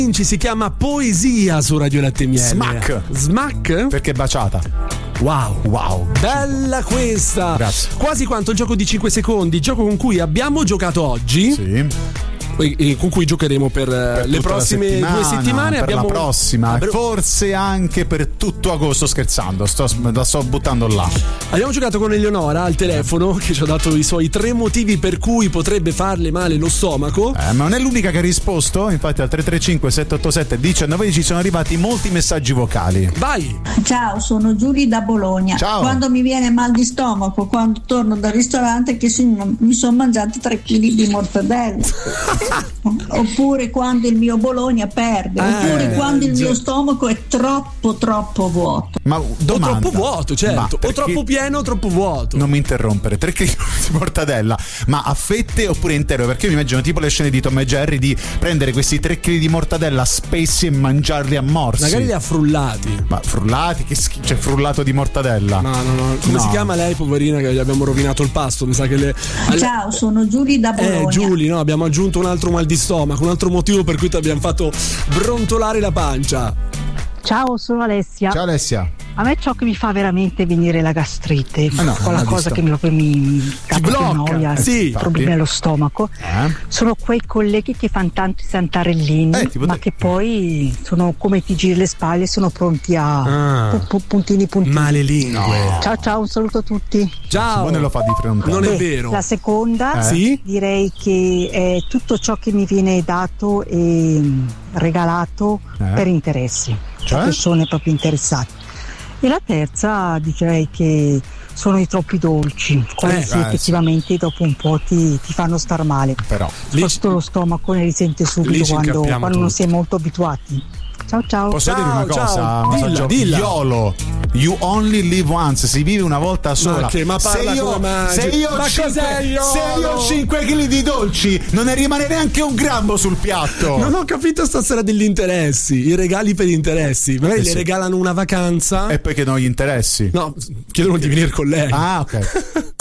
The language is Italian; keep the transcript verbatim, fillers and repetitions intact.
Ci si chiama Poesia su Radio Latte Miele. Smack. Smack? Perché baciata. Wow, wow, bella questa. Grazie. Quasi quanto il gioco di cinque secondi, gioco con cui abbiamo giocato oggi. Sì. E con cui giocheremo per, per le prossime settimana, due settimane. Per abbiamo... la prossima, Abbiamo... forse anche per tutto agosto. Scherzando, sto, la sto buttando là. Abbiamo giocato con Eleonora al telefono, che ci ha dato i suoi tre motivi per cui potrebbe farle male lo stomaco. Eh, ma non è l'unica che ha risposto. Infatti al tre tre cinque sette otto sette uno nove ci sono arrivati molti messaggi vocali. Vai. Ciao, sono Giulia da Bologna. Ciao. Quando mi viene mal di stomaco, quando torno dal ristorante, che si, mi sono mangiati tre chili di mortadella. Oppure quando il mio Bologna perde, eh, oppure quando il già. mio stomaco è troppo troppo vuoto. Ma domanda, o troppo vuoto, certo, o troppo pieno o troppo vuoto. Non mi interrompere. Tre chili di mortadella, ma a fette oppure intero? Perché io mi immagino tipo le scene di Tom e Jerry di prendere questi tre chili di mortadella spessi e mangiarli a morsi. Magari li ha frullati. Ma frullati? Che schifo, cioè frullato di mortadella. No, no, no. Come no. si chiama lei, poverina, che gli abbiamo rovinato il pasto? Mi sa che le. Ciao, sono Giulia da Bologna. Eh, Giulia, no, abbiamo aggiunto un altro mal di stomaco, un altro motivo per cui ti abbiamo fatto brontolare la pancia. Ciao, sono Alessia. Ciao Alessia. A me ciò che mi fa veramente venire la gastrite, ah no, quella cosa che mi, mi dà proprio noia, sì, problemi allo stomaco, eh? sono quei colleghi che fanno tanti santarellini, eh, ma te... che poi sono come ti giri le spalle, sono pronti a ah, pu- puntini puntini. Male lingue. No. Ciao ciao, un saluto a tutti. Ciao. Simone lo fa di fronte. Non Beh, è vero. La seconda, eh? sì? direi che è tutto ciò che mi viene dato e regalato eh? per interessi, cioè persone proprio interessate. E la terza direi che sono i troppi dolci, quelli Eh, che eh, effettivamente sì. dopo un po' ti, ti fanno star male. Però Soprattutto lo stomaco ne risente subito quando, quando non si è molto abituati. Ciao ciao. Posso ciao, dire una cosa? ciao. Un Dilla, dilla. YOLO. You only live once. Si vive una volta sola. Ma, che, ma se io, se io ma cinque, cos'è se io ho cinque chili di dolci, non ne rimane neanche un grammo sul piatto. Non ho capito stasera degli interessi. I regali per gli interessi. Magari eh le sì. regalano una vacanza. E poi chiedono gli interessi. No, chiedono di venire con lei. Ah, ok.